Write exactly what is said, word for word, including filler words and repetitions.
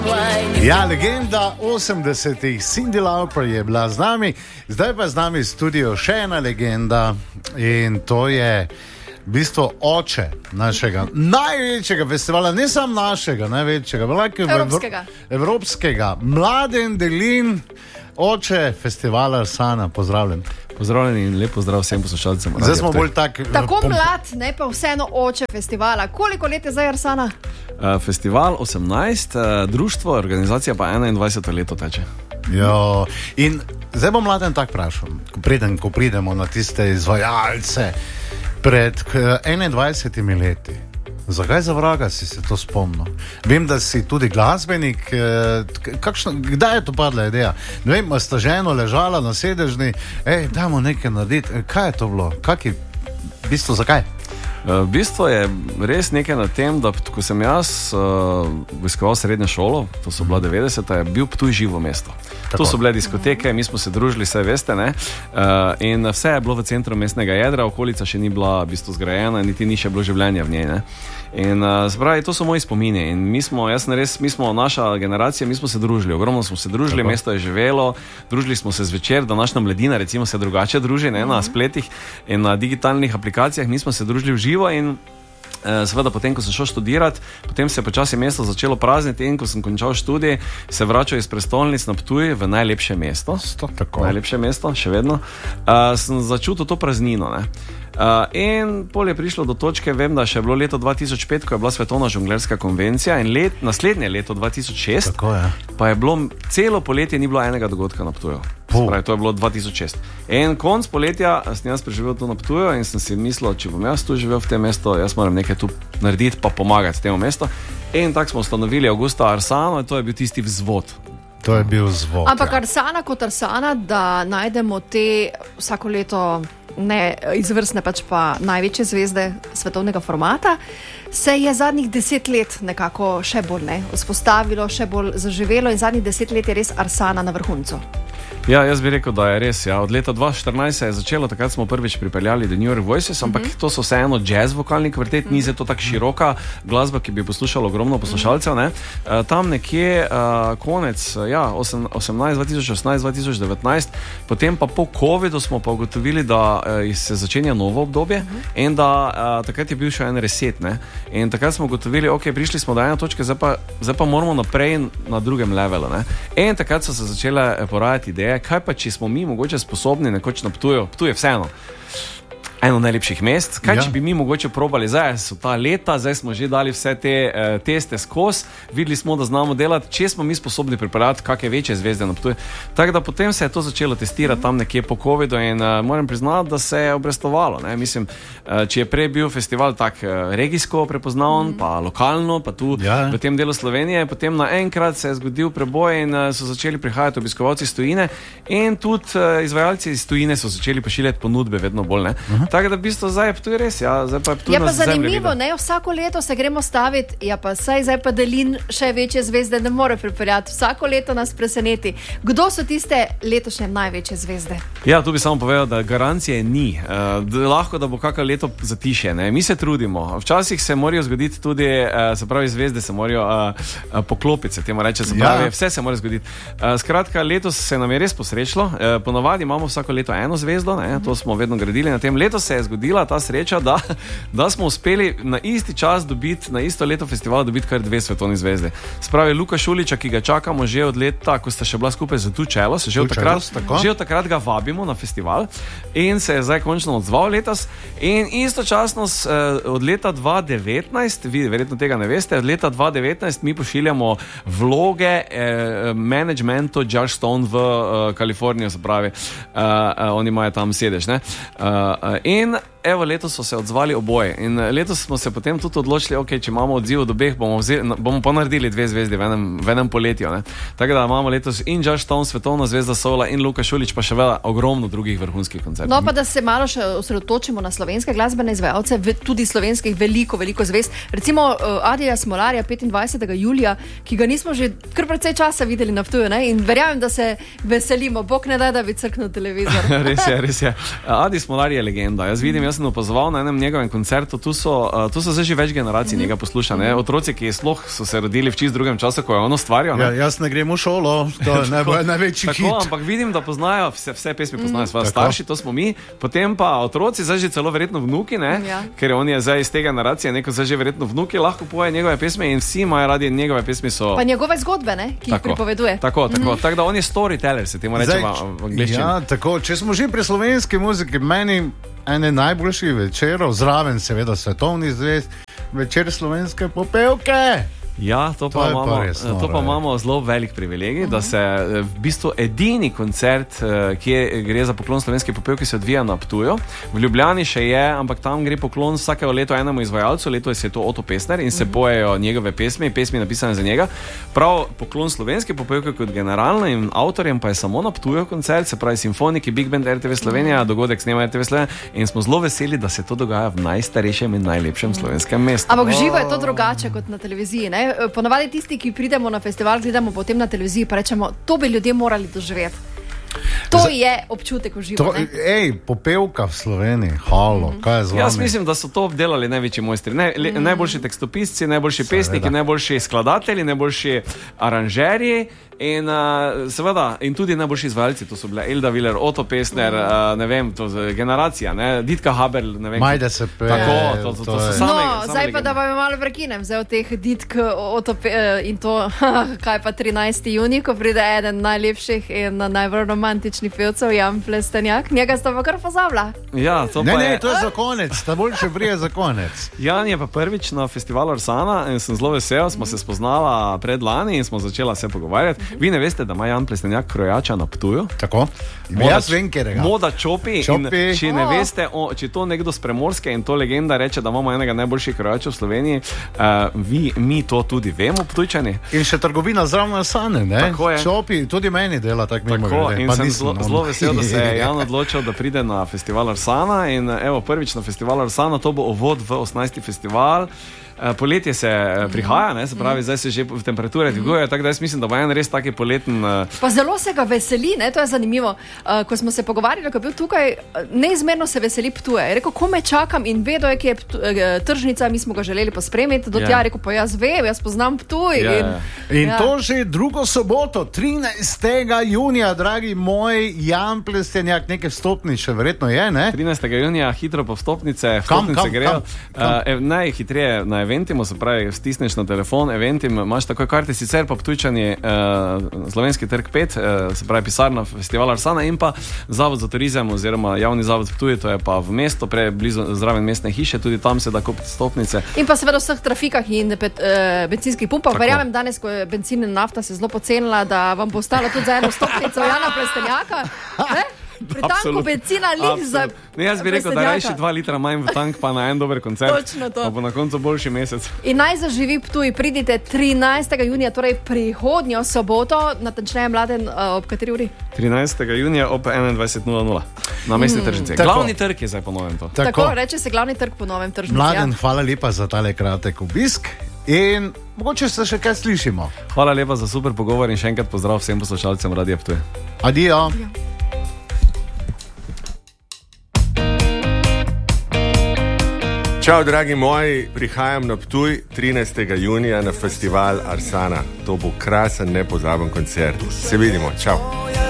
Ja, legenda osemdesetih, Cyndi Lauper je bila z nami, zdaj pa z nami v studiu še ena legenda in to je v bistvu oče našega največjega festivala, ne samo našega, največjega, evropskega. evropskega. Mladen Delin, oče festivala Arsana, pozdravljen. Pozdravljeni in lep pozdrav vsem poslušalcem. Zdaj smo bolj tak... Tako pom... mlad, ne pa vseeno oče festivala. Koliko let je zdaj Arsana? Uh, festival osemnajst, uh, društvo, organizacija pa enaindvajseto leto teče. Jo, in zdaj bom mladen tak vprašal, ko, preden, ko pridemo na tiste izvajalce pred enaindvajsetimi leti. Zakaj za vraga si se to spomnil? Vem, da si tudi glasbenik. Kakšno, kdaj je to padla ideja? Ne vem, sta ženo ležala na sedežni, ej, dajmo nekaj narediti. Kaj je to bilo? Kak je v bistvu, zakaj? V bistvu je res nekaj na tem, da ko sem jaz uh, obiskoval srednjo šolo, to so bila devetdeseta, je bil Ptuj živo mesto. Tako. To so bile diskoteke, mi smo se družili, saj veste, ne? Uh, in vse je bilo v centru mestnega jedra, okolica še ni bila v bistvu zgrajena, niti ni še bilo življenja v njej, ne? In uh, spravi, to so moji spomini in mi smo, jaz res, mi smo, naša generacija, mi smo se družili, ogromno smo se družili, tako. Mesto je živelo, družili smo se zvečer, današnja mladina recimo se drugače druži, ne, na spletih in na digitalnih aplikacijah, mi smo se družili v živo in uh, seveda potem, ko sem šel študirati, potem se je počasi mesto začelo prazniti in ko sem končal študij, se vračal iz prestolnic na Ptuj v najlepše mesto, tako. Najlepše mesto, še vedno, uh, sem začutil to praznino, ne. Uh, in pol je prišlo do točke, vem, da še je bilo leto dva tisoč pet, ko je bila svetovna žonglerska konvencija in let, naslednje leto dva tisoč šest, tako je. Pa je bilo celo poletje ni bilo enega dogodka na Ptuju. Spravi, to je bilo dva tisoč šest. In konc poletja sem jaz preživel tu na Ptuju in sem si mislil, če bom jaz tu živel v tem mestu, jaz moram nekaj tu narediti pa pomagati temu mestu. In tako smo ustanovili Augusta Arsano in to je bil tisti vzvod. To je bil zvok. Ampak ja. Arsana kot Arsana, da najdemo te vsako leto ne izvrstne, pač pa največje zvezde svetovnega formata, se je zadnjih deset let nekako še bolj ne vzpostavilo, še bolj zaživelo in zadnjih deset let je res Arsana na vrhuncu. Ja, jaz bi rekel, da je res. Ja. Od leta dva tisoč štirinajst se je začelo, takrat smo prvič pripeljali The New York Voices, ampak mm-hmm. to so vseeno jazz vokalni kvartet, mm-hmm. ni za to tako široka glasba, ki bi poslušalo ogromno poslušalcev. Ne. Uh, tam nekje uh, konec ja, osemnajst, dva tisoč osemnajst, dva tisoč devetnajst, potem pa po covidu smo pa ugotovili, da uh, se začenja novo obdobje mm-hmm. in da uh, takrat je bil še en reset. Ne. In takrat smo ugotovili, ok, prišli smo do ene točke, zdaj pa, zdaj pa moramo naprej na drugem levelu. Ne. In takrat so se začele porajati ideje, kaj pa, če smo mi mogoče sposobni nekoč na Ptuju, Ptuj je vseeno eno najlepših mest, kaj ja. Če bi mi mogoče probali, zdaj so ta leta, zdaj smo že dali vse te uh, teste skozi, videli smo, da znamo delati, če smo mi sposobni pripravljati kakšne večje zvezde na Ptuju. Tako da potem se je to začelo testirati tam nekje po covidu in uh, moram priznati, da se je obrestovalo. Ne? Mislim, uh, če je prej bil festival tak uh, regijsko prepoznaven, mm. pa lokalno, pa tu ja. V tem delu Slovenije, potem naenkrat se je zgodil preboj in uh, so začeli prihajati obiskovalci iz tujine in tudi uh, izvajalci iz tujine so začeli pošiljati ponudbe vedno bolj, ne. Uh-huh. Tako da v bistvu zdaj je Ptuj res, ja, zdaj pa je Ptuj je na pa zemlji. Zanimivo, ne, vsako leto se gremo staviti, ja pa saj zdaj pa Delin še večje zvezde ne more pripeljati, vsako leto nas preseneti. Kdo so tiste letošnje največje zvezde? Ja, tu bi samo povedal, da garancije ni. Uh, lahko, da bo kakšno leto zatišje, ne. Mi se trudimo. Včasih se morajo zgoditi tudi, uh, se pravi, zvezde se morajo uh, uh, poklopiti, se temu reče, se pravi, ja. Vse se mora zgoditi. Uh, skratka, letos se nam je res posrečilo. Uh, ponavadi imamo vsako leto eno zvezdo, ne, to smo vedno gradili na tem. Letos se je zgodila ta sreča, da, da smo uspeli na isti čas dobiti, na isto leto festivala dobiti kar dve svetovni zvezde. Spravi Luka Šuliča, ki ga čakamo že od leta, ko sta še bila skupaj za Tu Čelo, se že od takrat, že od takrat ga vabimo na festival in se je zdaj končno odzval letos in istočasno od leta dva tisoč devetnajst, vi verjetno tega ne veste, od leta dva tisoč devetnajst mi pošiljamo vloge eh, managementu Josh Stone v uh, Kalifornijo, se pravi, uh, uh, oni imajo tam sedež, ne, uh, uh, in evo, letos so se odzvali oboje in letos smo se potem tudi odločili, ok, če imamo odziv od obeh, bomo, vzeli, bomo pa naredili dve zvezdi v enem, v enem poletju, ne. Tako da imamo letos in Josh Stone, svetovna zvezda soula in Luka Šulič, pa še vela ogromno drugih vrhunskih koncertov. No pa da se malo še osredotočimo na slovenske glasbene izvajalce, tudi slovenskih veliko, veliko zvezd. Recimo uh, Adija Smolarja petindvajsetega julija, ki ga nismo že kar precej časa videli na Ptuju, ne, in verjamem, da se veselimo, Bog ne da, da bi crknil televizor. Res je, res je. Adi Smolar je legenda. Jaz vidim, jaz sem opazoval na enem njegovem koncertu, tu so, uh, tu so zdaj že več generacij njega posluša, ne? Otroci, ki sploh so se rodili v čist drugem času, ko je on ustvarjal. Ja, jaz ne grem v šolo, to je najbolj, največji tako, hit. Ampak vidim, da poznajo, vse, vse pesmi poznajo svoje starši, to smo mi, potem pa otroci, zdaj že celo verjetno vnuki, ne? Ja. Ker on je zdaj iz te generacije, neko zdaj že verjetno vnuki lahko poje njegove pesmi in vsi imajo radi njegove pesmi so... Pa njegove zgodbe, ne? Ki jih pripoveduje. Tako, tako, mm-hmm. tako da on je storyteller, se temu reče v angleščini. Ja, tako, če smo že pri slovenski muziki, meni ene najboljših večerov, zraven seveda svetovni zvezd, večer slovenske popevke. Ja, to, to, pa, imamo, pa, res, no, to pa imamo zelo velik privilegij, uh -huh. da se v bistvu edini koncert, ki gre za poklon slovenske popevke, se odvija na Ptuju. V Ljubljani še je, ampak tam gre poklon vsakega leto enemu izvajalcu, letos je to Oto Pestner in se uh -huh. pojejo njegove pesmi, pesmi napisane za njega. Prav poklon slovenske popevke kot generalno in avtorjem pa je samo na Ptuju koncert, se pravi Simfoniki, Big Band R T V Slovenija, uh -huh. dogodek snema R T V Slovenija in smo zelo veseli, da se to dogaja v najstarejšem in najlepšem slovenskem mestu. Ampak živo je to drugače kot na televiziji, ne? Ponavadi tisti, ki pridemo na festival, gledamo potem na televiziji, pa rečemo, to bi ljudje morali doživeti. To Z... je občutek v živo. Ej, popevka v Sloveniji, halo, mm. kaj je z vami? Jaz mislim, da so to obdelali največji mojstri. Ne, le, mm. Najboljši tekstopisci, najboljši Seveda. pesniki, najboljši skladatelji, najboljši aranžerji. In, uh, seveda, in tudi najboljši izvajalci, to so bile Elda Viler, Oto Pestner, uh, ne vem, to je generacija, ne? Ditka Haberl, ne vem. Majde se pe. Tako, to, to, to, to so same. No, same zdaj legende. pa da vam malo prekinem, zdaj od teh Ditk, Oto Pestner in to, kaj pa trinajsti junij, ko pride eden najlepših in najbolj romantičnih pevcev, Jan Plestenjak, njega sta pa kar pozabila. Ja, to ne, pa ne, je. to je za konec, ta boljše prije za konec. Jan je pa prvič na festivalu Arsana in sem zelo vesel, smo se spoznala pred lani in smo začela se pogovarjati. Vi ne veste, da ima Jan Plestenjak krojača na Ptuju. Tako. Moda, jaz vem, kjer ga. Moda Čopi. Čopi. In, če ne veste, o, če to nekdo s Primorske in to legenda reče, da imamo enega najboljših krojačev v Sloveniji, uh, vi, mi to tudi vemo, Ptujčani. In še trgovina zraven Arsane, ne? Tako je. Čopi, tudi meni dela tak mimo Tako, grede. in Pa sem nisem, zelo, no. zelo vesel, da se je Jan odločil, da pride na festival Arsana in evo, prvič na festival Arsana, to bo uvod v osemnajsti festival. Poletje se prihaja, ne, se pravi, zdaj se že temperature dvigujejo, tako da jaz mislim, da bo en res taki poleten. Pa zelo se ga veseli, ne, to je zanimivo. Uh, ko smo se pogovarjali, ko je bil tukaj, neizmerno se veseli Ptuje. Je rekel, ko me čakam in vedo je, ki je ptu, uh, tržnica, mi smo ga želeli pospremiti, do tja, rekel, pa jaz vem, jaz poznam Ptuj. Ja, in in ja. to že drugo soboto, trinajstega junija, dragi moj Jan Plestenjak, nekaj vstopnice, verjetno je, ne? trinajstega junija, hitro po vstopnice, vstopnice grejo. Uh, najhitreje na Eventimu, se pravi, stisneš na telefon, Eventim, imaš takoj karte, sicer pa Ptujčani, uh, Slovenski trg pet, uh, se pravi pisarna festivala Arsana in pa Zavod za turizem oziroma javni zavod Ptuj, to je pa v mesto, prej blizu zraven mestne hiše, tudi tam se da kupiti stopnice. In pa seveda v vseh trafikah in pet, uh, bencinskih pumpah. Verjamem danes, ko je bencin in nafta se zelo pocenila, da vam bo ostalo tudi za eno stopnico Jana Plestenjaka. Ne? Pri tanku benzina lih za... Ne, jaz bi rekel, da rajši dva litra manj v tank, pa na en dober koncert. Točno to. Pa bo na koncu boljši mesec. In naj zaživi Ptuj, pridite trinajstega junija, torej prihodnjo soboto, natančneje Mladen, uh, ob kateri uri? trinajstega junija ob enaindvajset nula nula na mestni mm. tržnici. Glavni trg je zdaj po novem to. Tako, Tako reče se glavni trg po novem tržnici. Mladen, ja. hvala lepa za tale kratek obisk in mogoče se še kaj slišimo. Hvala lepa za super pogovor in še enkrat pozdrav vsem poslušalcem Radia Ptuj. Adijo. Ja. Čau, dragi moji, prihajam na Ptuj trinajstega junija na festival Arsana. To bo krasen, nepozaben koncert. Se vidimo, čau.